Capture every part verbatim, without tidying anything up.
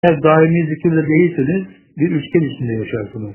Eğer daimi zikirde değilseniz bir üçgen içinde yaşarsınız.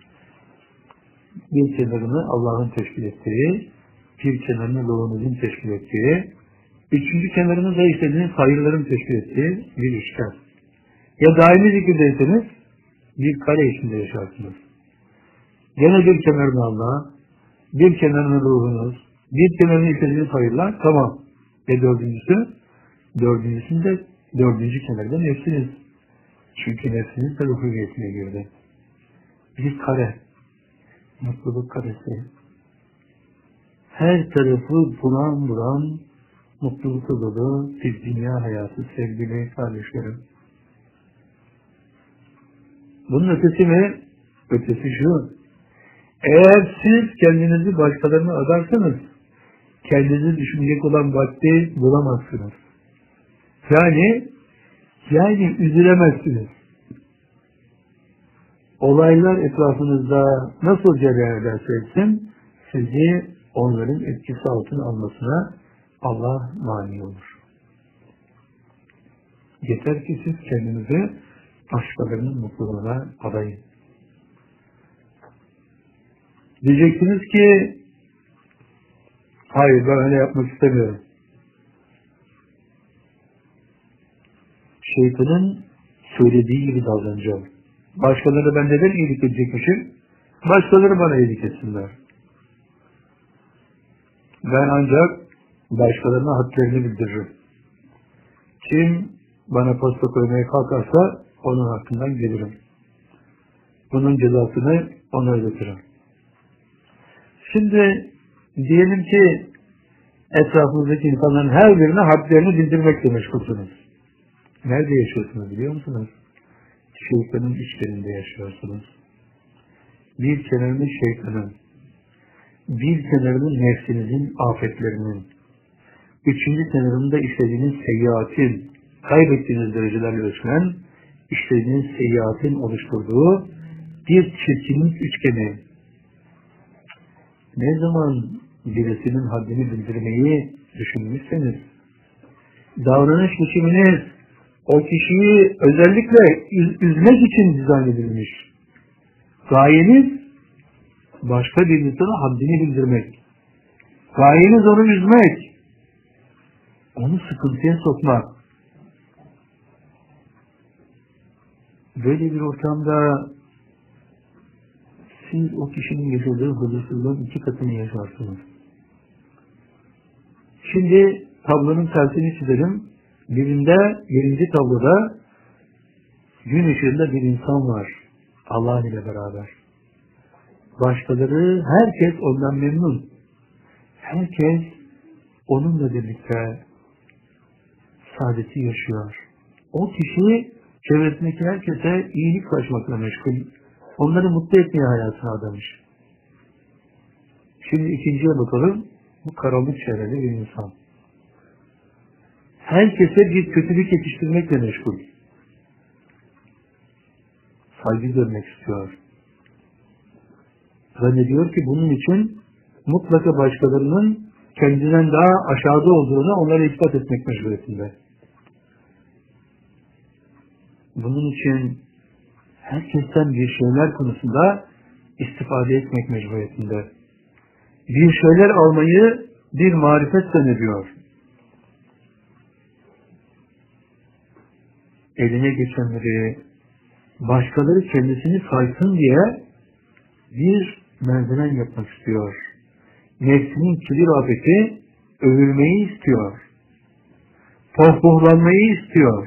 Bir kenarını Allah'ın teşkil ettiği, bir kenarını ruhunuzun teşkil ettiği, üçüncü kenarını da istediğiniz hayırların teşkil ettiği bir üçgen. Ya daimi zikirdeyseniz bir kare içinde yaşarsınız. Gene bir kenarını Allah, bir kenarını ruhunuz, bir kenarını istediğiniz hayırlar, tamam. Ve dördüncüsü, dördüncüsünde dördüncü kenarda nefsiniz. Çünkü nefsiniz de ruhiyetine girdi. Bir kare, mutluluk karesi. Her tarafı bulan bulan mutlulukla dolu bir dünya hayatı sevgili kardeşlerim. Bunun ötesi mi? Ötesi şu. Eğer siz kendinizi başkalarına adarsanız kendinizi düşünecek olan vakti bulamazsınız. Yani yani üzülemezsiniz. Olaylar etrafınızda nasıl cereyan ederse etsin, sizi onların etkisi altına almasına Allah mani olur. Yeter ki siz kendinizi başkalarının mutluluğuna adayın. Diyeceksiniz ki hayır, ben öyle yapmak istemiyorum. Şeytanın söylediği gibi davranacağım. Başkaları ben neden iyilik edecekmişim? Başkaları bana iyilik etsinler. Ben ancak başkalarına haklarını bildiririm. Kim bana posta koymaya kalkarsa onun hakkından gelirim. Bunun cezasını ona ödetirim. Şimdi diyelim ki etrafınızdaki insanların her birine haklarını bildirmekle meşgulsünüz. Nerede yaşıyorsunuz biliyor musunuz? Şeytanın içlerinde yaşıyorsunuz. Bir kenarını şeytanın, bir kenarını nefsinizin afetlerinin, üçüncü kenarında işlediğiniz seyyiatin, kaybettiğiniz derecelerle ölçülen, işlediğiniz seyyiatin oluşturduğu bir çirkinlik üçgeni. Ne zaman birisinin haddini bildirmeyi düşünmüşseniz, davranış biçiminiz o kişiyi özellikle üz üzmek için dizayn edilmiş. Gayeniz başka bir insana haddini bildirmek. Gayeniz onu üzmek. Onu sıkıntıya sokmak. Böyle bir ortamda siz o kişinin yaşadığı huzursuzluğun iki katını yaşarsınız. Şimdi tablonun tersini çizelim. Birinde, birinci tabloda gün ışığında bir insan var. Allah ile beraber. Başkaları, herkes ondan memnun. Herkes onunla birlikte saadeti yaşıyor. O kişi çevresindeki herkese iyilik saçmakla meşgul. Onları mutlu etmeye hayatına adamış. Şimdi ikinciye bakalım. Bu karanlık çevreli bir insan. Herkese bir kötülük yetiştirmekle meşgul. Saygı görmek istiyor. Zannediyor ki bunun için mutlaka başkalarının kendinden daha aşağıda olduğunu onlara ispat etmek mecburiyetinde. Bunun için herkesten bir şeyler konusunda istifade etmek mecburiyetinde. Bir şeyler almayı bir marifet zannediyor. Eline geçenleri, başkaları kendisini saysın diye bir merdiven yapmak istiyor. Nefsinin kibir afeti övülmeyi istiyor. Pohpohlanmayı istiyor.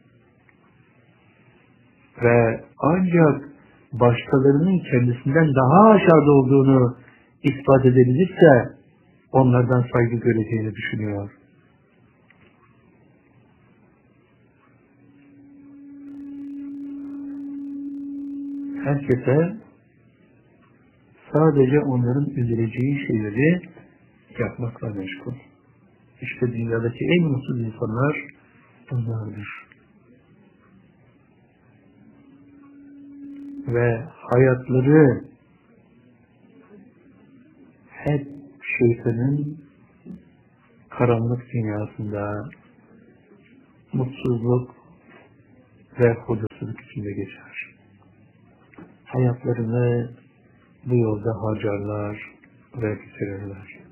Ve ancak başkalarının kendisinden daha aşağıda olduğunu ispat edebilirse onlardan saygı göreceğini düşünüyor. Herkese sadece onların üzüleceği şeyleri yapmakla meşgul. İşte dünyadaki en mutsuz insanlar bunlardır. Ve hayatları hep şeytanın karanlık dünyasında mutsuzluk ve hudutsuzluk içinde geçer. Hayatlarını bu yolda harcarlar ve bitirirler.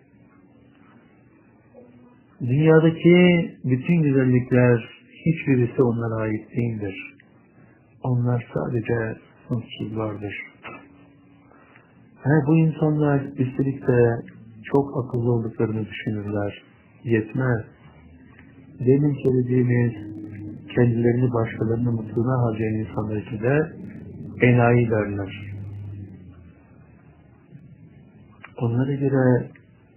Dünyadaki bütün güzellikler hiçbirisi onlara ait değildir. Onlar sadece mutsuzlardır. Ve bu insanlar üstelik de çok akıllı olduklarını düşünürler. Yetmez. Demin söylediğimiz kendilerini başkalarının mutluluğuna harcayan insanlar için de enayi derler. Onlara göre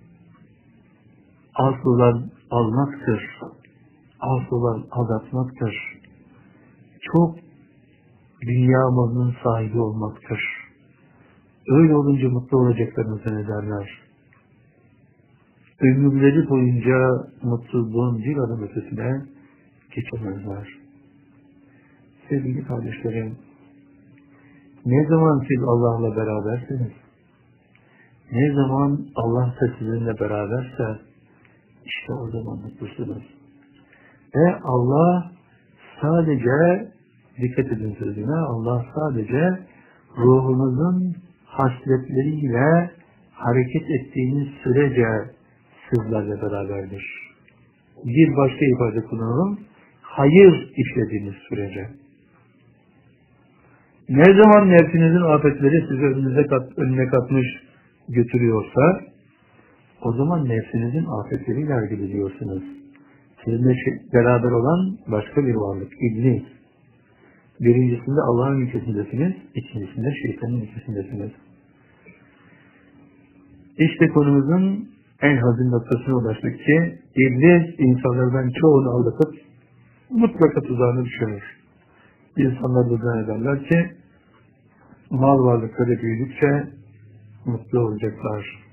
az olan almaktır. Az olan aldatmaktır. Çok dünya malının sahibi olmaktır. Öyle olunca mutlu olacaklarını zannederler. Ömürleri boyunca mutsuzluğun bir adım ötesine geçemezler. Sevgili kardeşlerim, ne zaman siz Allah'la berabersiniz, ne zaman Allah da sizinle beraberse, işte o zaman mutlusunuz. Ve Allah sadece, dikkat edin sözüne, Allah sadece ruhunuzun hasletleriyle hareket ettiğiniz sürece sizlerle beraberdir. Bir başka ifade kullanalım, hayır işlediğiniz sürece. Ne zaman nefsinizin afetleri sizi önüne, kat, önüne katmış götürüyorsa, o zaman nefsinizin afetleriyle hareket ediyorsunuz. Sizinle beraber olan başka bir varlık, iblis. Birincisinde Allah'ın ülkesindesiniz, ikincisinde şeytanın ülkesindesiniz. İşte konumuzun en hazin noktasına ulaştık ki, iblis insanlardan çoğunu aldatıp mutlaka tuzağına düşürür. İnsanlar da zannederler ki, mal varlıkları büyüdükçe mutlu olacaklar.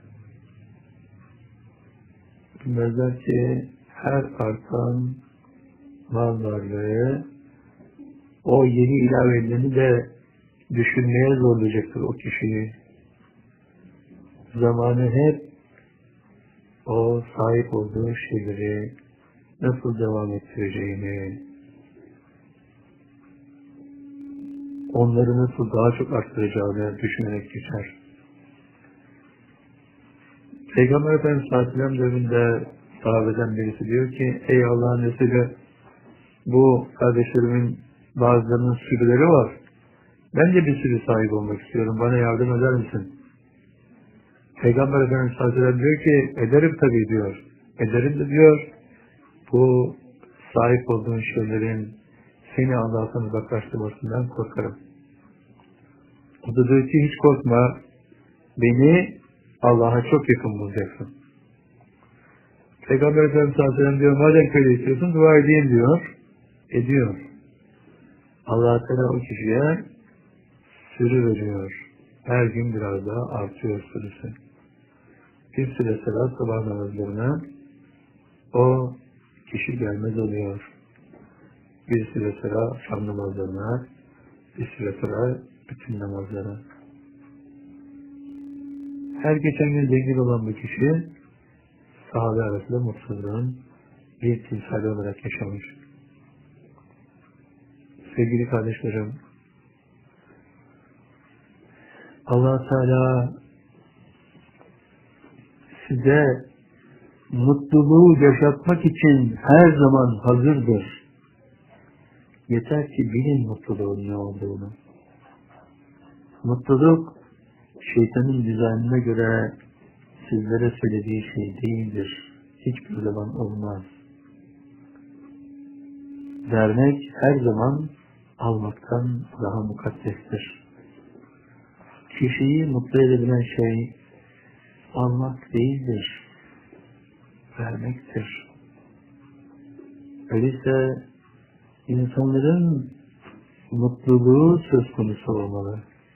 Bilmezler ki, her artan mal varlığı o yeni ilavelerini de düşünmeye zorlayacaktır o kişiyi. Zamanı hep o sahip olduğu şeyleri nasıl devam ettireceğini, onları nasıl daha çok arttıracağını düşünerek geçer. Peygamber Efendimiz sallallahu aleyhi ve sellem döneminde sahabeden birisi diyor ki, ey Allah'ın Resulü, bu kardeşlerimin bazılarının sürüleri var. Ben de bir sürü sahip olmak istiyorum. Bana yardım eder misin? Peygamber Efendimiz sallallahu aleyhi ve sellem diyor ki, ederim tabii diyor. Ederim de diyor, bu sahip olduğun şeylerin seni Allah'tan uzaklaştırmasından korkarım. O da diyor ki, hiç korkma, beni Allah'a çok yakın bulacaksın. Peygamber Efendimiz sallallahu aleyhi ve sellem diyor, madem böyle istiyorsun, dua edeyim diyor. Ediyor. Allah-u Teala o kişiye sürü veriyor. Her gün biraz daha artıyor sürüsü. Bir süre sonra sabah namazlarına o kişi gelmez oluyor. Bir süre sonra akşam namazlarına, bir süre sonra bütün namazlara. Her geçen gün zengin olan bu kişi sahabe arasında mutsuzluğun bir timsali olarak yaşamış. Sevgili kardeşlerim, Allah Teala size mutluluğu yaşatmak için her zaman hazırdır. Yeter ki bilin mutluluğun ne olduğunu. Mutluluk, şeytanın dizaynına göre sizlere söylediği şey değildir. Hiçbir zaman olmaz. Vermek her zaman almaktan daha mukaddestir. Kişiyi mutlu edebilen şey almak değildir, vermektir. Öyleyse insanların mutluluğu söz konusu olmalı.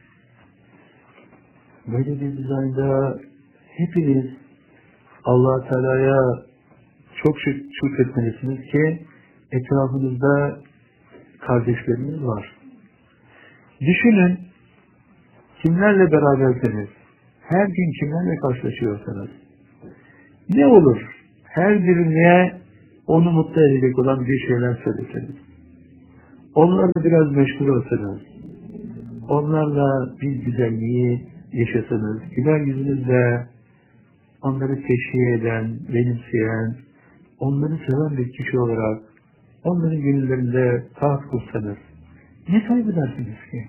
Böyle bir dizaynda hepiniz Allah-u Teala'ya çok şükretmelisiniz ki etrafınızda kardeşleriniz var. Düşünün, kimlerle beraberseniz, her gün kimlerle karşılaşıyorsanız, ne olur her birine onu mutlu edecek olan bir şeyler söyleseniz. onlarla biraz meşgul olsanız, onlarla bir güzelliği yaşasanız, güler yüzünüzle onları teşhir eden, benimseyen, onları seven bir kişi olarak onların gönüllerinde taht kursanız, ne kaybedersiniz ki?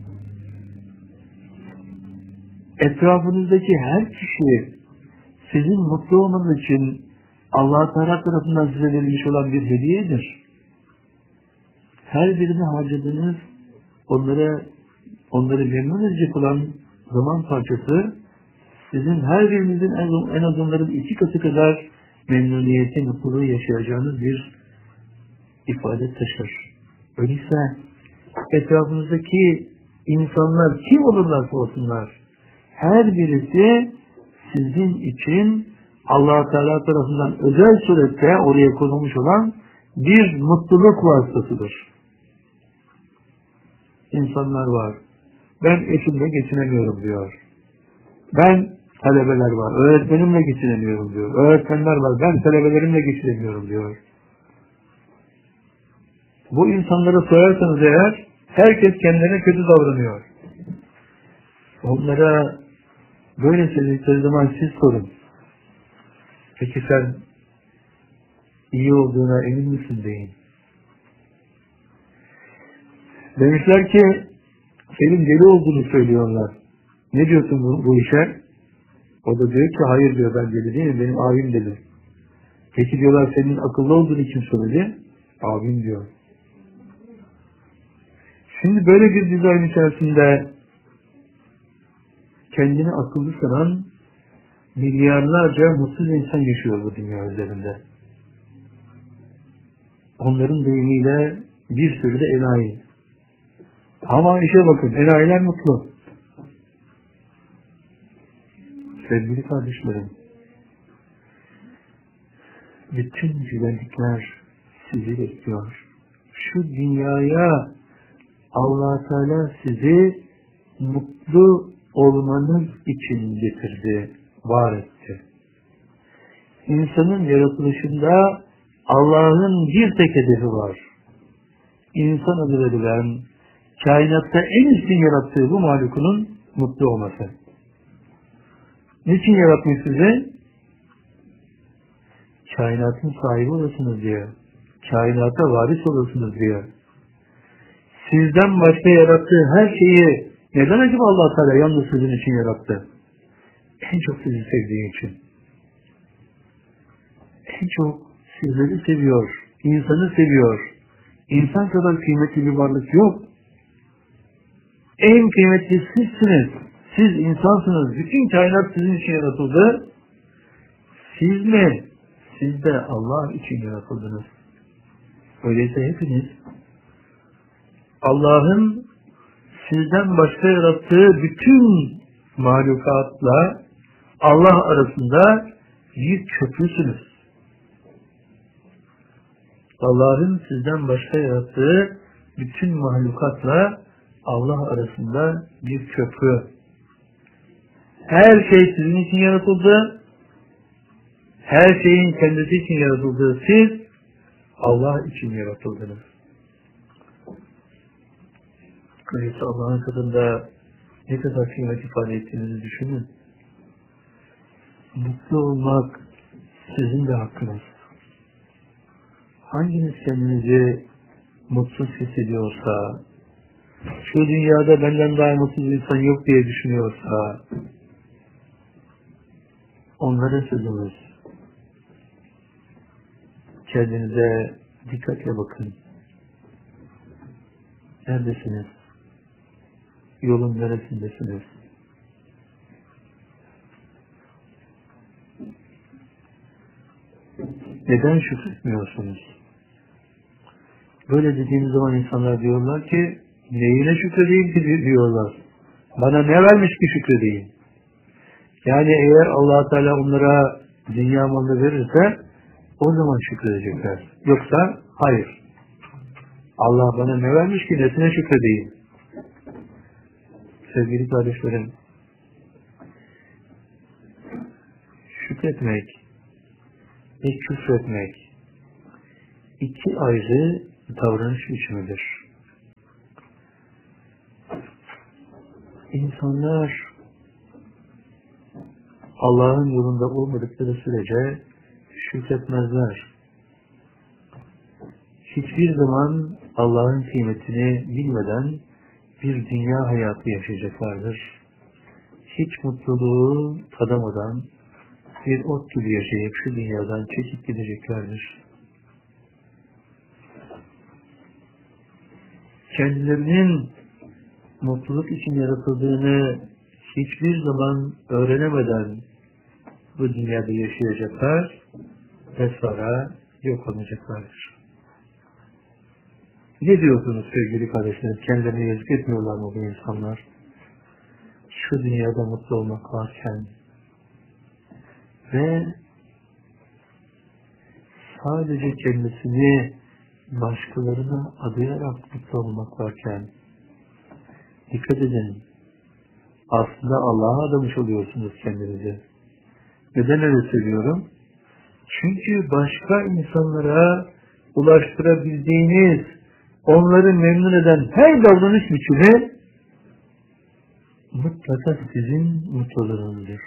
Etrafınızdaki her kişi sizin mutlu olmanız için Allah-u Teala tarafından size verilmiş olan bir hediyedir. Her birini harcadığınız, onlara, onları memnun edecek olan zaman parçası, sizin her birinizin en, en az onların iki katı kadar memnuniyeti, mutluluğu yaşayacağınız bir ifade taşır. Öyleyse etrafınızdaki insanlar kim olurlarsa olsunlar, her birisi sizin için Allah-u Teala tarafından özel surette oraya konulmuş olan bir mutluluk vasıtasıdır. İnsanlar var. Ben eşimle geçinemiyorum diyor. Ben talebeler var. Öğretmenimle geçinemiyorum diyor. Öğretmenler var. Ben talebelerimle geçinemiyorum diyor. Bu insanları sorarsanız eğer herkes kendine kötü davranıyor. Onlara böyle söyledikleri zaman siz sorun. Peki sen iyi olduğuna emin misin deyin. Demişler ki senin deli olduğunu söylüyorlar. Ne diyorsun bu, bu işe? O da diyor ki hayır diyor, ben deli değilim, benim abim deli. Peki diyorlar senin akıllı olduğunu kim söyledi? Abim diyor. Şimdi böyle bir dizayn içerisinde kendini akıllı sanan milyarlarca mutsuz insan yaşıyor bu dünya üzerinde. Onların deyimiyle bir sürü de enayi. Ama işe bakın, enayiler mutlu. Sevgili kardeşlerim, bütün güzellikler sizi bekliyor. Şu dünyaya Allah-u Teala sizi mutlu olmanız için getirdi, var etti. İnsanın yaratılışında Allah'ın bir tek hedefi var. İnsan adı verilen, kainatta en üstün yarattığı bu mahlukunun mutlu olması. Niçin yaratmış sizi? Kainatın sahibi olasınız diye. Kainata varis olasınız diye. Sizden başka yarattığı her şeyi neden acaba Allah-u Teala yalnız sizin için yarattı? En çok sizi sevdiği için. En çok sizleri seviyor. İnsanı seviyor. İnsan kadar kıymetli bir varlık yok. En kıymetli sizsiniz. Siz insansınız. Bütün kainat sizin için yaratıldı. Siz mi? Siz de Allah için yaratıldınız. Öyleyse hepiniz Allah'ın sizden başka yarattığı bütün mahlukatla Allah arasında bir köprüsünüz. Allah'ın sizden başka yarattığı bütün mahlukatla Allah arasında bir köprü. Her şey sizin için yaratıldı. Her şeyin kendisi için yaratıldığı siz Allah için yaratıldınız. Öyleyse Allah'ın katında ne kadar kıymet ifade ettiğinizi düşünün. Mutlu olmak sizin de hakkınız. Hanginiz kendinizi mutsuz hissediyorsa, şu dünyada benden daha mutsuz insan yok diye düşünüyorsa, onlara sözümüz. Kendinize dikkatle bakın. Neredesiniz? Yolun neresindesiniz? Neden şükretmiyorsunuz? Böyle dediğimiz zaman insanlar diyorlar ki, neyine şükredeyim ki diyorlar. Bana ne vermiş ki şükredeyim? Yani eğer Allah Teala onlara dünya malını verirse, o zaman şükredecekler. Yoksa hayır. Allah bana ne vermiş ki nesine şükredeyim? Sevgili kardeşlerim, şükretmek ve küfretmek iki ayrı davranış biçimidir. İnsanlar Allah'ın yolunda olmadıkları sürece şükretmezler. Hiçbir zaman Allah'ın kıymetini bilmeden bir dünya hayatı yaşayacaklardır. Hiç mutluluğu tadamadan bir ot gibi yaşayıp şu dünyadan çekip gideceklerdir. Kendilerinin mutluluk için yaratıldığını hiçbir zaman öğrenemeden bu dünyada yaşayacaklar ve sonra yok olacaklardır. Ne diyorsunuz sevgili kardeşlerim? Kendilerine yazık etmiyorlar mı bu insanlar? Şu dünyada mutlu olmak varken ve sadece kendisini başkalarına adayarak mutlu olmak varken, dikkat edin, aslında Allah'a adamış oluyorsunuz kendinizi. Neden öyle söylüyorum? Çünkü başka insanlara ulaştırabildiğiniz, onları memnun eden her davranış biçimi mutlaka sizin mutluluğunuzdur.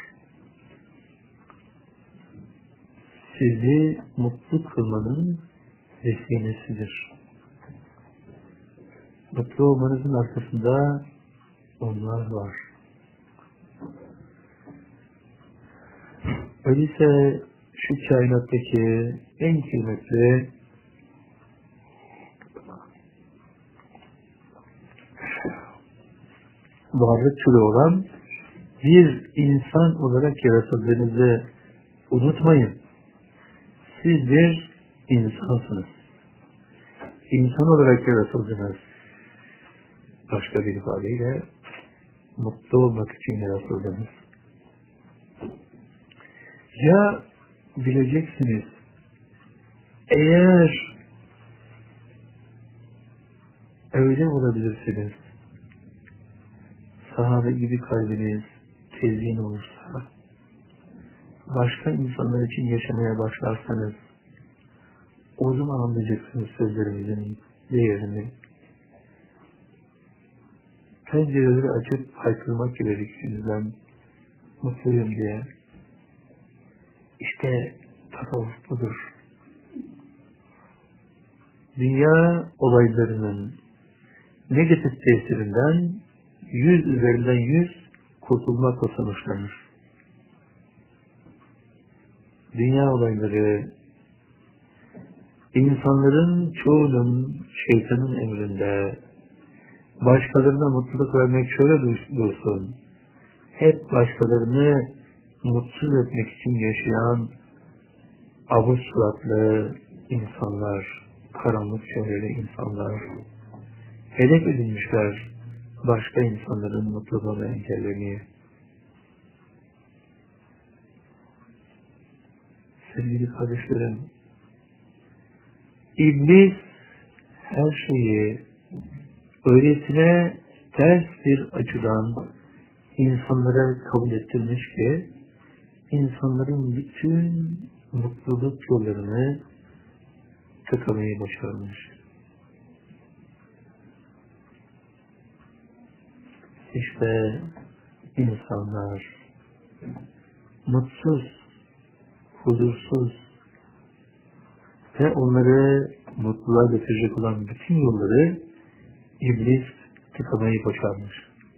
Sizi mutlu kılmanın vesilesidir. Mutlu olmanızın arkasında onlar var. Öyleyse şu kainattaki en kıymetli varlık türü olan bir insan olarak yaratıldığınızı unutmayın. Siz bir insansınız. İnsan olarak yaratıldınız. Başka bir ifadeyle mutlu olmak için yaratıldınız. Ya bileceksiniz, eğer öyle olabilirsiniz, sahabe gibi kalbiniz tezyin olursa, başka insanlar için yaşamaya başlarsanız, o zaman anlayacaksınız sözlerimizin değerini. Pencereleri açıp haykırmak gerekir sizden, mutluyum diye. İşte tasavvuf budur. Dünya olaylarının negatif tesirinden yüz üzerinden yüz kurtulmakla sonuçlanır. Dünya olayları insanların çoğunun şeytanın emrinde, başkalarına mutluluk vermek şöyle dursun, hep başkalarını mutsuz etmek için yaşayan avuç suratlı insanlar, karanlık çevreli insanlar, hedef edilmişler başka insanların mutluluğunu engellemeye. Sevgili kardeşlerim, İblis her şeyi öylesine ters bir açıdan insanlara kabul ettirmiş ki, insanların bütün mutluluk yollarını tıkamayı başarmış. İşte insanlar mutsuz, huzursuz ve onları mutluluğa götürecek olan bütün yolları İblis tıkamayı başarmış.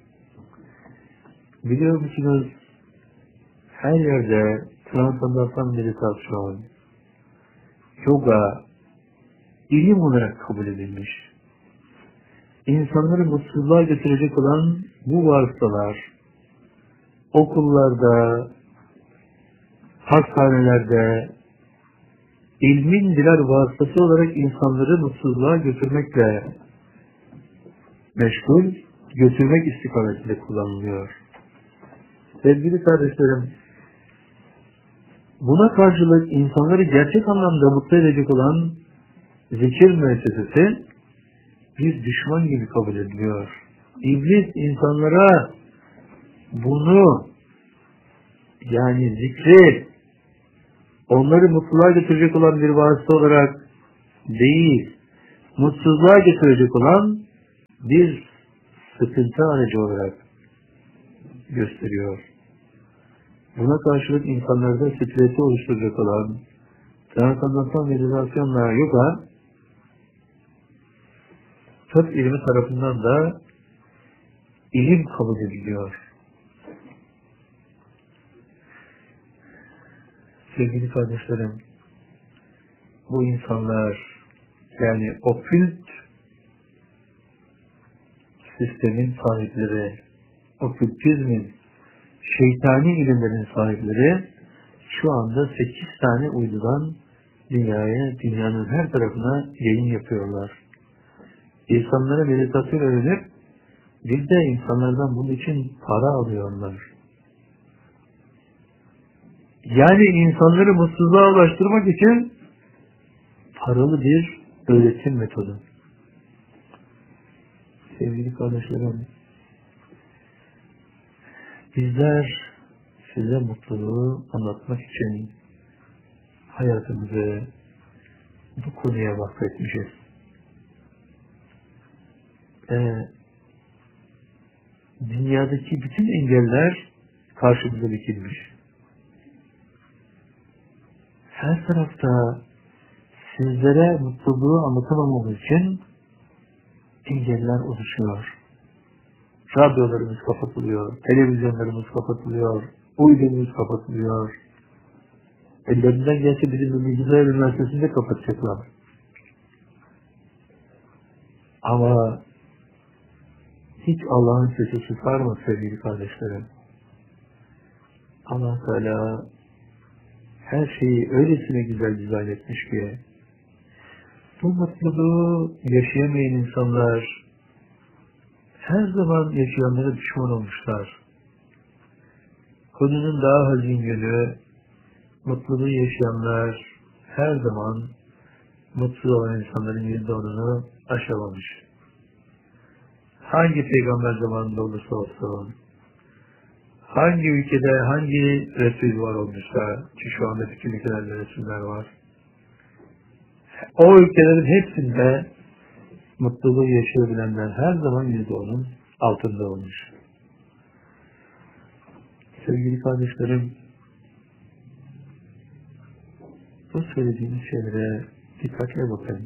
Biliyor musunuz, her yerde transandantal meditasyon, yoga, ilim olarak kabul edilmiş. İnsanları mutsuzluğa götürecek olan bu vasıtalar, okullarda, hastanelerde, ilmin birer vasıtası olarak insanları mutsuzluğa götürmekle meşgul, götürmek istikametinde kullanılıyor. Sevgili kardeşlerim, buna karşılık insanları gerçek anlamda mutlu edecek olan zikir müessesesi bir düşman gibi kabul ediliyor. İblis insanlara bunu, yani zikri, onları mutluluğa götürecek olan bir vasıta olarak değil, mutsuzluğa götürecek olan bir sıkıntı aracı olarak gösteriyor. Buna karşılık insanlarda stresi oluşturacak olan transcendental meditasyonla yoga tıp ilmi tarafından da ilim kabul ediliyor. Sevgili kardeşlerim, bu insanlar, yani okült sistemin sahipleri, okültizmin, şeytani ilimlerin sahipleri şu anda sekiz tane uydudan dünyaya, dünyanın her tarafına yayın yapıyorlar. İnsanlara meditasyon öğrenip bir de insanlardan bunun için para alıyorlar. Yani insanları mutsuzluğa ulaştırmak için paralı bir öğretim metodu. Sevgili kardeşlerim, bizler size mutluluğu anlatmak için hayatımızı bu konuya vakfetmişiz. Ee, dünyadaki bütün engeller karşımıza dikilmiş. Her tarafta sizlere mutluluğu anlatamamamız için engeller oluşuyor. Radyolarımız kapatılıyor, televizyonlarımız kapatılıyor, uydumuz kapatılıyor. Ellerinden gelse bizim Bilgisayar Üniversitesi'nde kapatacaklar. Ama hiç Allah'ın sesi çıkar mı sevgili kardeşlerim? Allah Teala her şeyi öylesine güzel dizayn etmiş ki bu mutluluğu yaşayamayan insanlar her zaman yaşayanlara düşman olmuşlar. Konunun daha hazin yönü, mutluluğu yaşayanlar her zaman mutsuz olan insanların yüzde onunu aşamamış. Hangi peygamber zamanında olursa olsun, hangi ülkede hangi Resul var olmuşsa, ki şu anda bütün ülkelerde Resuller var, o ülkelerin hepsinde mutluluğu yaşayabilenler her zaman yüzde onun altında olmuş. Sevgili kardeşlerim, bu söylediğimiz şeylere dikkatle bakın.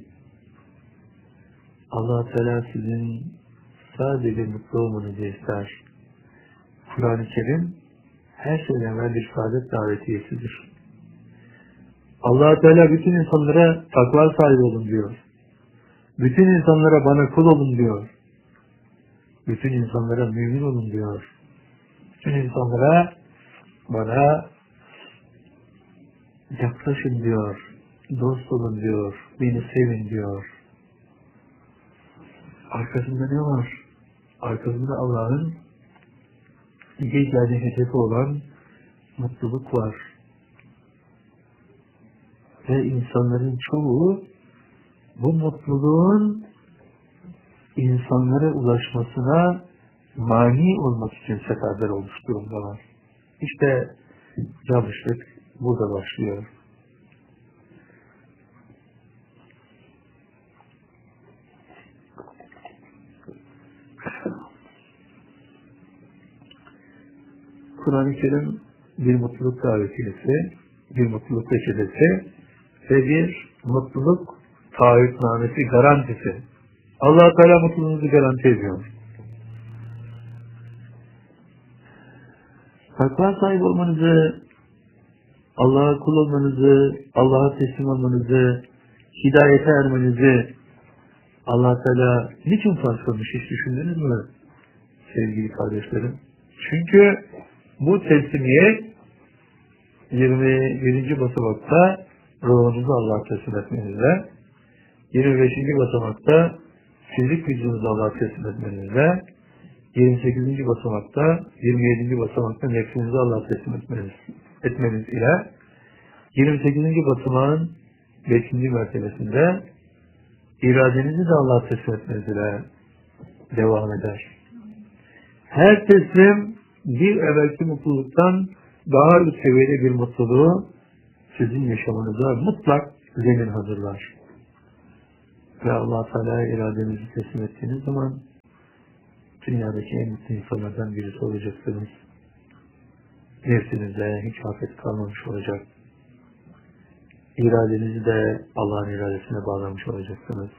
Allah Teala sizin sadece mutlu olmanızı ister. Kur'an-ı Kerim her şeyden evvel bir saadet davetiyesidir. Allah Teala bütün insanlara takva sahibi olun diyor. Bütün insanlara bana kul olun diyor. Bütün insanlara mümin olun diyor. Bütün insanlara bana yaklaşın diyor. Dost olun diyor. Beni sevin diyor. Arkasında ne var? Arkasında Allah'ın gecelerin hedefi olan mutluluk var. Ve insanların çoğu bu mutluluğun insanlara ulaşmasına mani olmak için seferber olmuş durumdalar. İşte yanlışlık burada başlıyor. Kur'an-ı Kerim bir mutluluk davetiyesi, bir mutluluk reçetesi ve bir mutluluk taahhütnamesi, garantisi. Allah Teala mutluluğunuzu garanti ediyor. Takva sahibi olmanızı, Allah'a kul olmanızı, Allah'a teslim olmanızı, hidayete ermenizi Allah Teala niçin farz kılmış, hiç düşündünüz mü sevgili kardeşlerim? Çünkü bu teslimiyet yirmi birinci basamakta ruhunuzu Allah'a teslim etmenizle, yirmi beşinci basamakta fizik vücudunuzu Allah'a teslim etmenizle, yirmi sekizinci basamakta, yirmi yedinci basamakta nefsinizi Allah'a teslim etmeniz, etmeniz ile, yirmi sekizinci basamağın beşinci mertebesinde iradenizi de Allah'a teslim etmeniz ile devam eder. Her teslim bir evvelki mutluluktan daha üst seviyede bir mutluluğu sizin yaşamanıza mutlak zemin hazırlar. Ve Allah Teala'ya iradenizi teslim ettiğiniz zaman dünyadaki en mutlu insanlardan birisi olacaksınız. nefsinizde hiç afet kalmamış olacak. İradenizi de Allah'ın iradesine bağlamış olacaksınız.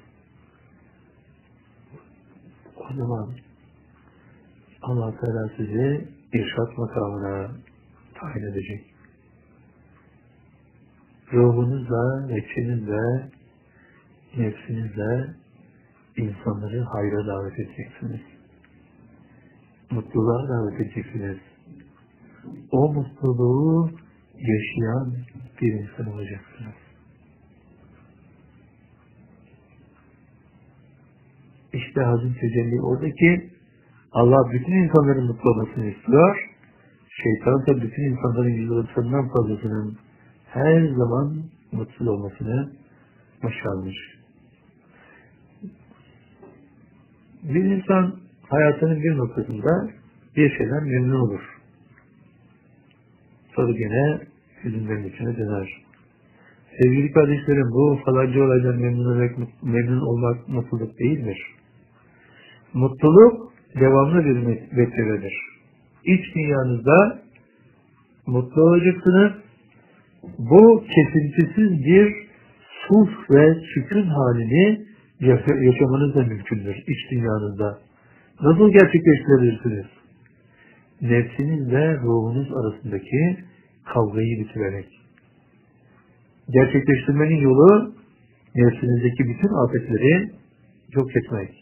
O zaman Allah Teala sizi irşat makamına tayin edecek. Ruhunuzla, nefsinizle, nefsinizle insanları hayra davet edeceksiniz. Mutluluğa davet edeceksiniz. O mutluluğu yaşayan bir insan olacaksınız. İşte hazin tecelli oradaki Allah bütün insanların mutlu olmasını istiyor. Şeytan da bütün insanların yüzde doksanından fazlasının her zaman mutsuz olmasını başarmış. Bir insan hayatının bir noktasında bir şeyden memnun olur. Sonra gene hüzünlerin içine döner. Sevgili kardeşlerim, bu falanca olaydan memnun olmak, memnun olmak mutluluk değildir. Mutluluk devamlı bir vesiledir. İç dünyanızda mutlu olacaksınız. Bu kesintisiz bir sulh ve sükun halini yaşamanız da mümkündür iç dünyanızda. Nasıl gerçekleştirebilirsiniz? Nefsinizle ruhunuz arasındaki kavgayı bitirerek. Gerçekleştirmenin yolu nefsinizdeki bütün afetleri yok etmek.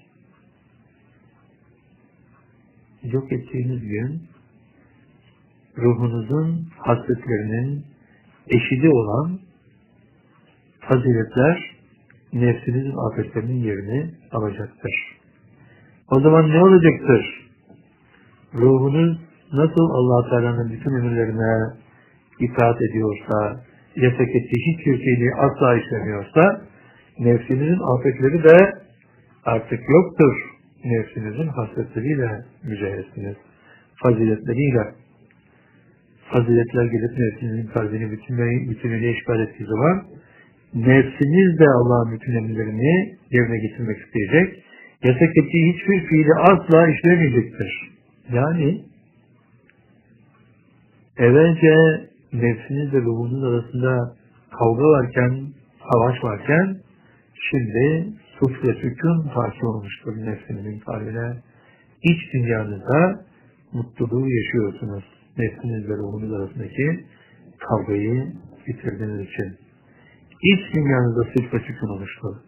Yok ettiğiniz gün ruhunuzun hasletlerinin eşidi olan faziletler nefsinizin afetlerinin yerini alacaktır. O zaman ne olacaktır? Ruhunuz nasıl Allah Teala'nın bütün emirlerine itaat ediyorsa, yasak ettiği hiçbir şeyi asla işlemiyorsa, nefsinizin afetleri de artık yoktur. Nefsinizin hasletleriyle mücahetsiniz. Faziletleriyle. Faziletler gelip nefsinizin kalbini bütünüyle, bütünüyle işgal ettiği zaman nefsiniz de Allah'ın bütün emirlerini yerine getirmek isteyecek. Yasak ettiği hiçbir fiili asla işlemeyecektir. Yani evvelce nefsinizle ruhunuz arasında kavga varken, savaş varken şimdi sulh ve sükun hakim olmuştur nefsinizin kalbine. İç dünyanızda mutluluğu yaşıyorsunuz. Nefsinizle ruhunuz arasındaki kavgayı bitirdiğiniz için. İç dünyanızda sulh ve sükun oluştu.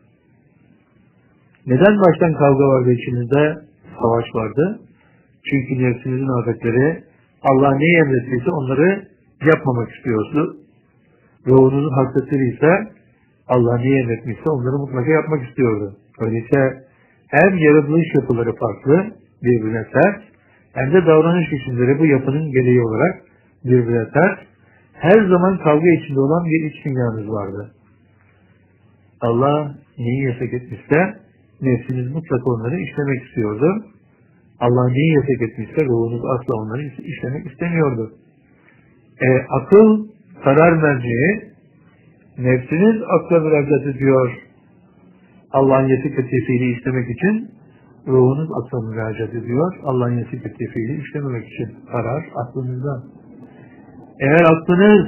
Neden baştan kavga vardı içinizde? Savaş vardı. Çünkü nefsinizin afetleri Allah neyi emrettiyse onları yapmamak istiyordu. Ruhunuzun hasletleri ise Allah neyi emretmişse onları mutlaka yapmak istiyordu. Öyleyse hem yaratılış yapıları farklı, birbirine ters, hem de davranış biçimleri bu yapının gereği olarak birbirine ters. Her zaman kavga içinde olan bir iç dünyanız vardı. Allah neyi yasak etmişse nefsiniz mutlaka onları işlemek istiyordu. Allah neyi yasak etmişse ruhunuz asla onları işlemek istemiyordu. E, akıl, karar merceği, nefsiniz akla müracaat ediyor. Allah'ın yasak ettiği fiili işlemek için, ruhunuz akla müracaat ediyor. Allah'ın yasak ettiği fiili işlememek için. Karar aklınızda. Eğer aklınız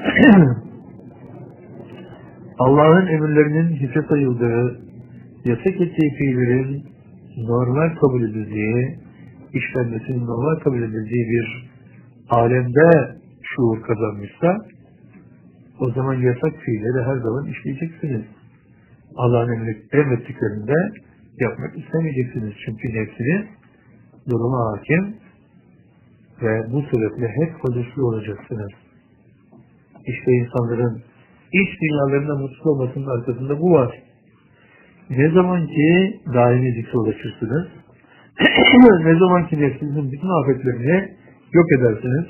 Allah'ın emirlerinin hiçe sayıldığı, yasak ettiği fiillerin normal kabul edildiği, işlenmesinin normal kabul edildiği bir alemde şuur kazanmışsa, o zaman yasak fiilleri her zaman işleyeceksiniz. Allah'ın emrettiklerinde yapmak istemeyeceksiniz. Çünkü nefsiniz duruma hakim ve bu sebeple hep huzurlu olacaksınız. İşte insanların iç dünyalarında mutsuz olmasının arkasında bu var. Ne zaman ki daimi zikre ulaşırsınız, ne zaman ki nefsinizin bütün afetlerini yok edersiniz,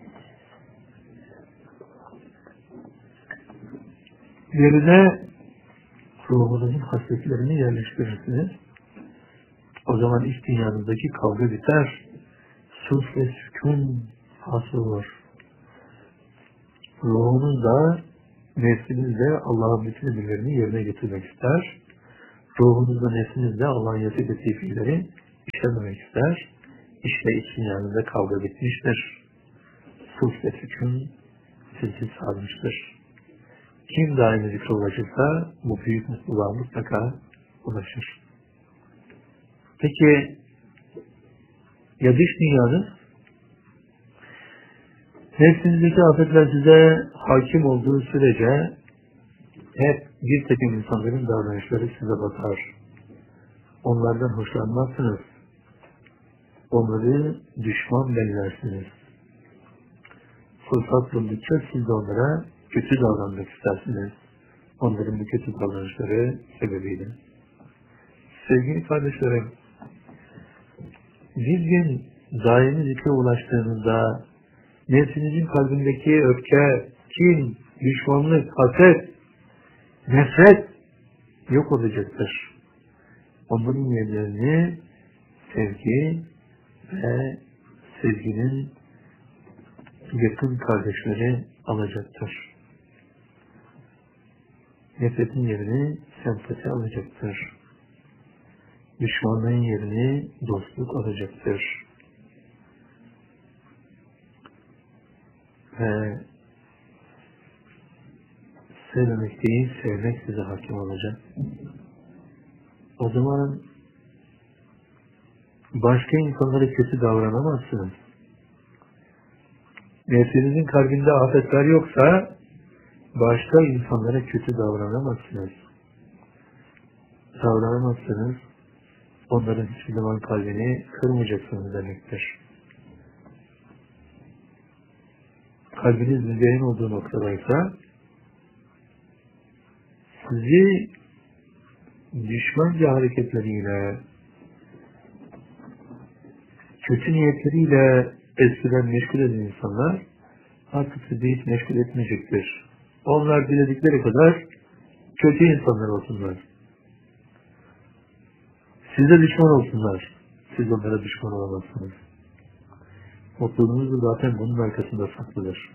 yerine ruhunuzun hasletlerini yerleştirirsiniz. O zaman iç dünyanızdaki kavga biter. Sulh ve sükun hasıl olur. Ruhunuz da nefsiniz de Allah'ın bütün emirlerini yerine getirmek ister. Ruhunuz da nefsiniz de Allah'ın yasak ettiği fiilleri işlememek ister. İşte iç dünyanızda kavga bitmiştir. sulh ve sükun sizi sarmıştır. Kim daimi zikre ulaşırsa bu büyük mutluluğa mutlaka ulaşır. Peki ya dış dünyanız? Nefsinizdeki afetler size hakim olduğu sürece hep bir takım insanların davranışları size batar. Onlardan hoşlanmazsınız. Onları düşman bellersiniz. Fırsat buldukça siz de onlara kötü davranmak istersiniz. Onların bu kötü davranışları sebebiyle. Sevgili kardeşlerim, bir gün daimi zikre ulaştığınızda nefsinizin kalbindeki öfke, kin, düşmanlık, haset, nefret yok olacaktır. Onların yerlerini sevgi ve sevginin yakın kardeşleri alacaktır. Nefretin yerini sempati alacaktır. Düşmanlığın yerini dostluk alacaktır. Ve sevmemek değil, sevmek size hakim olacak. O zaman başka insanlara kötü davranamazsınız. Nefsinizin kalbinde afetler yoksa başka insanlara kötü davranamazsınız. Davranamazsınız. Onların hiçbir zaman kalbini kırmayacaksınız demektir. Kalbiniz müzeyyen olduğu noktadaysa sizi düşmanca hareketleriyle, kötü niyetleriyle eskiden meşgul eden insanlar artık sizi hiç meşgul etmeyecektir. Onlar diledikleri kadar kötü insanlar olsunlar. Size düşman olsunlar. Siz onlara düşman olamazsınız. Mutluluğunuz da zaten bunun arkasında saklıdır.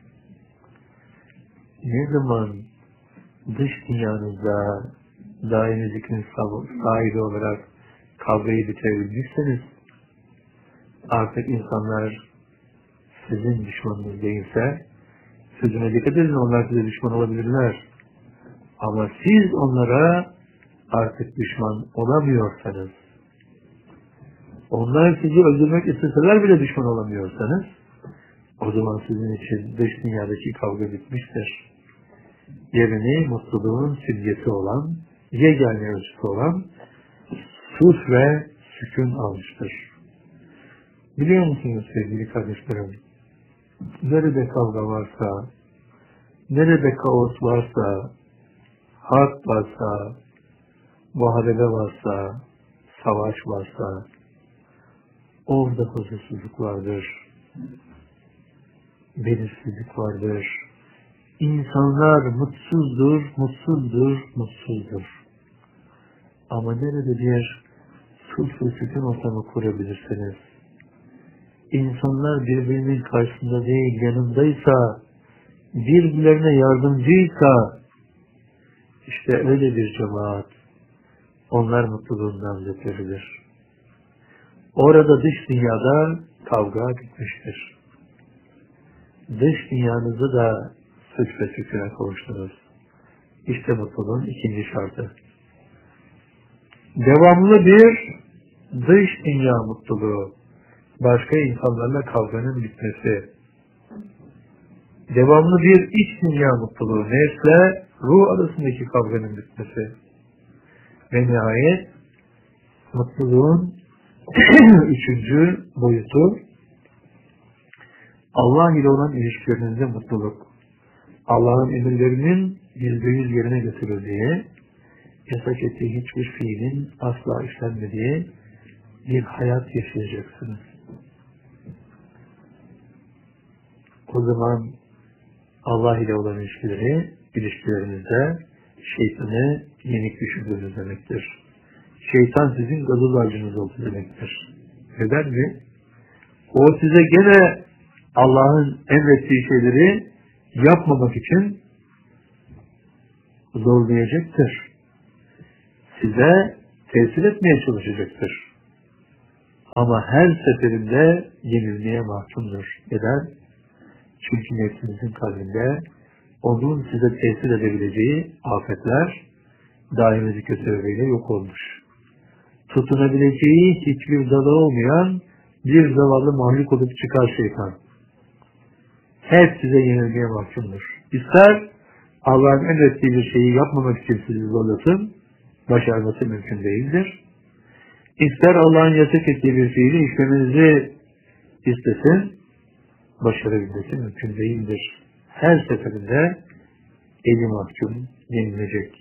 Ne zaman dış dünyanızda daimi zikrin sahibi olarak kavgayı bitirebilmişseniz artık insanlar sizin düşmanınız değilse sözüne dikkat edin, onlar size düşman olabilirler. Ama siz onlara artık düşman olamıyorsanız, onlar sizi öldürmek isteseler bile düşman olamıyorsanız, o zaman sizin için dış dünyadaki kavga bitmiştir. Yerini mutluluğun simgesi olan, yegane ölçüsü olan sulh ve sükun almıştır. Biliyor musunuz sevgili kardeşlerim? Nerede kavga varsa, nerede kaos varsa, harp varsa, muharebe varsa, savaş varsa, orada huzursuzluk vardır, belirsizlik vardır. İnsanlar mutsuzdur, mutsuzdur, mutsuzdur. Ama nerede bir sulh ve sükun ortamı kurabilirsiniz, İnsanlar birbirinin karşısında değil, yanındaysa, birbirlerine yardımcıysa, işte öyle bir cemaat, onlar mutluluğundan zevkleridir. Orada dış dünyada kavga bitmiştir. Dış dünyanızı da sulh ve sükûne kavuştunuz. İşte mutluluğun ikinci şartı. Devamlı bir dış dünya mutluluğu. Başka insanlarla kavganın bitmesi. Devamlı bir iç dünya mutluluğu. Nefsle ruh arasındaki kavganın bitmesi. Ve nihayet mutluluğun üçüncü boyutu Allah ile olan ilişkilerinizde mutluluk. Allah'ın emirlerinin yüzde yüz yerine getirildiği, yasak ettiği hiçbir fiilin asla işlenmediği bir hayat yaşayacaksınız. O zaman Allah ile olan ilişkileri, ilişkilerinizde şeytanı yenik düşürdüğünüz demektir. Şeytan sizin gazoz ağacınız oldu demektir. Neden mi? O size gene Allah'ın emrettiği şeyleri yapmamak için zorlayacaktır. Size tesir etmeye çalışacaktır. Ama her seferinde yenilmeye mahkumdur. Neden? Çünkü nefsinizin kalbinde onun size tesir edebileceği afetler daimi zikir sebebiyle yok olmuş. Tutunabileceği hiçbir dalı olmayan bir zavallı mahluk olup çıkar şeytan. Hep size yenilgiye mahkumdur. İster Allah'ın emrettiği bir şeyi yapmamak için sizi zorlasın, başarması mümkün değildir. İster Allah'ın yasak ettiği bir fiili işlemenizi istesin, başarabilmesi mümkün değildir. Her seferinde eli mahkum yenilecek.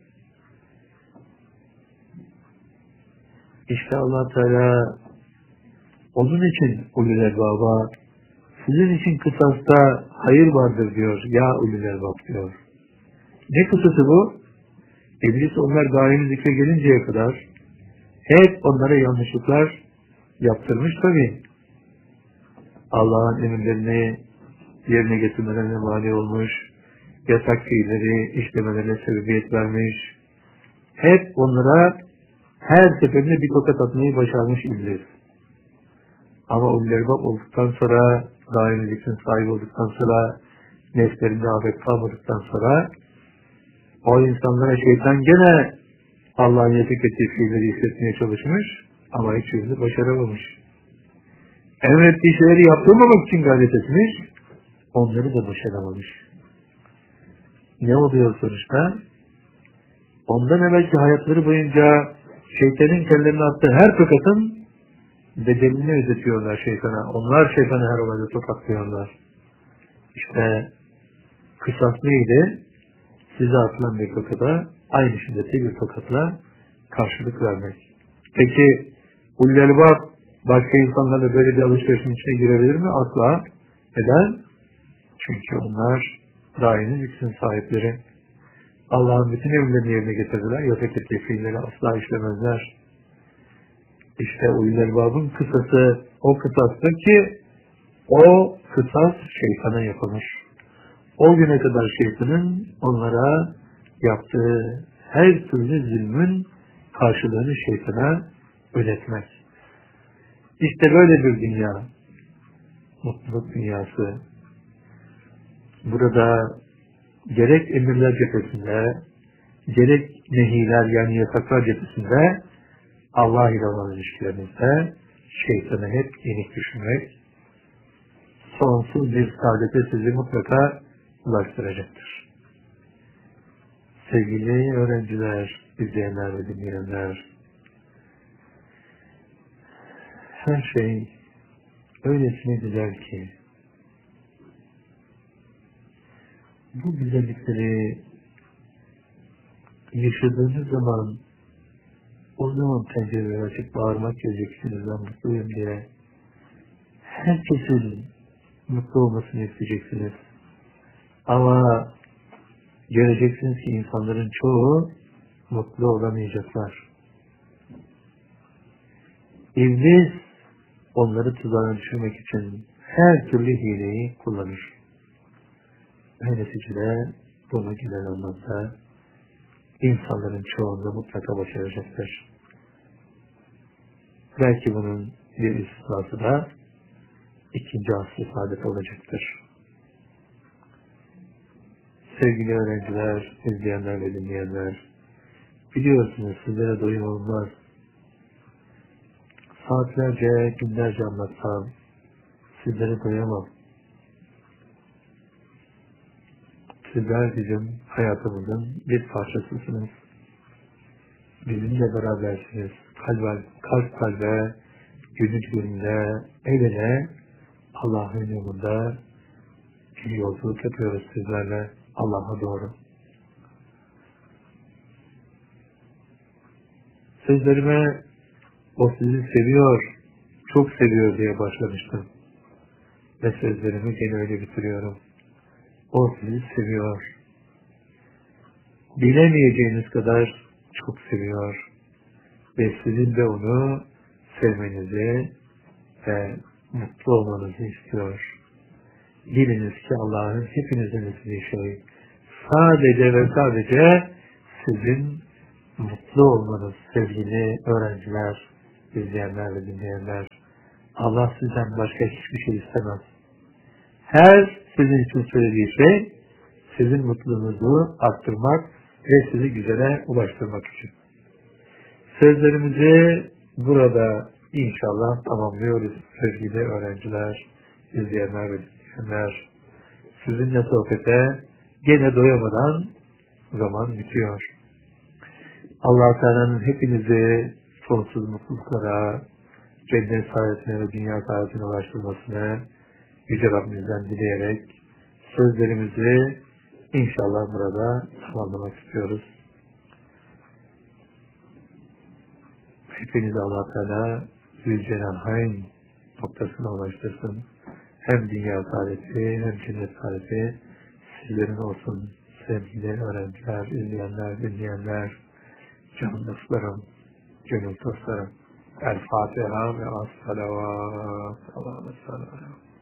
İşte Allah Teala onun için ulul elbaba, sizin için kısasta hayır vardır diyor. Ya ulul elbab diyor. Ne kısası bu? İblis onlar daimi zikre gelinceye kadar hep onlara yanlışlıklar yaptırmış tabii. Allah'ın emirlerini yerine getirmelerine mani olmuş, yasak fiilleri işlemelerine sebebiyet vermiş. Hep onlara her seferinde bir tokat atmayı başarmış iblis. Ama ulul elbab olduktan sonra, daimi zikrin sahibi olduktan sonra, nefslerinde afet kalmadıktan sonra o insanlara şeytan gene Allah'ın yasak ettiği fiilleri hissetmeye çalışmış ama hiçbirini başaramamış. Emrettiği şeyleri yaptırmamak için gayret etmiş, onları da başaramamış. Ne oluyor sonuçta? Ondan evvelki hayatları boyunca şeytanın kendilerine attığı her tokatın bedelini ödetiyorlar şeytana. Onlar şeytanı her olayda tokatlıyorlar. İşte kısas neydi? Size atılan bir tokata aynı şiddette bir tokatla karşılık vermek. Peki ulul elbab başka insanlarla böyle bir alışverişin içine girebilir mi? Asla. Neden? Çünkü onlar daimi zikrin sahipleri. Allah'ın bütün emirlerini yerine getirdiler. Yasak ettiği fiilleri asla işlemezler. İşte ulul elbabın kısası o kısastır ki o kısas şeytana yapılmış. O güne kadar şeytanın onlara yaptığı her türlü zulmün karşılığını şeytana ödetmek. İşte böyle bir dünya, mutluluk dünyası. Burada gerek emirler cephesinde, gerek nehiler yani yasaklar cephesinde Allah ile olan ilişkilerinizde şeytanı hep yenik düşürmek, sonsuz bir saadete sizi mutlaka ulaştıracaktır. Sevgili öğrenciler, izleyenler ve dinleyenler, her şey öylesine güzel ki bu güzellikleri yaşadığınız zaman o zaman pencereleri açıp bağırmak göreceksiniz, ben mutluyum diye. Herkesin mutlu olmasını isteyeceksiniz. Ama göreceksiniz ki insanların çoğu mutlu olamayacaklar. İblis onları tuzağa düşürmek için her türlü hileyi kullanır. Ve neticede bunu gelen anlamda insanların çoğunda mutlaka başaracaktır. Belki bunun bir istisnası da ikinci asr-ı saadet olacaktır. Sevgili öğrenciler, izleyenler ve dinleyenler, biliyorsunuz sizlere doyum olmaz. Saatlerce, günlerce anlatsam sizlere doyamam. Sizler bizim hayatımızın bir parçasısınız. Bizimle berabersiniz. Kalp, kalp kalbe, gönül gönüle, el ele Allah'ın yolunda bir yolculuk yapıyoruz sizlerle Allah'a doğru. Sözlerime o sizi seviyor, çok seviyor diye başlamıştım. Ve sözlerimi gene öyle bitiriyorum. O sizi seviyor. Bilemeyeceğiniz kadar çok seviyor. Ve sizin de onu sevmenizi ve mutlu olmanızı istiyor. Biliniz ki Allah'ın hepinizin istediği şey sadece ve sadece sizin mutlu olmanız sevgili öğrenciler, izleyenler ve dinleyenler. Allah sizden başka hiçbir şey istemez. Her sizin için söylediği şey sizin mutluluğunuzu arttırmak ve sizi güzele ulaştırmak için. Sözlerimizi burada inşallah tamamlıyoruz sevgili öğrenciler, izleyenler ve dinleyenler. Sizinle sohbete gene doyamadan zaman bitiyor. Allah Teala'nın hepinizi sonsuz mutluluklara, cennet saadetine ve dünya saadetine ulaştırmasını Yüce Rabbimizden dileyerek sözlerimizi inşallah burada tamamlamak istiyoruz. Hepinizi Allah Teala Zülcelal'in noktasına ulaştırsın. Hem dünya saadeti hem cennet saadeti sizlerin olsun sevgili öğrenciler, izleyenler, dinleyenler, canım dostlarım, gönül dostlarım. El Fatiha ve as-salavat. Allah'a emanet olun.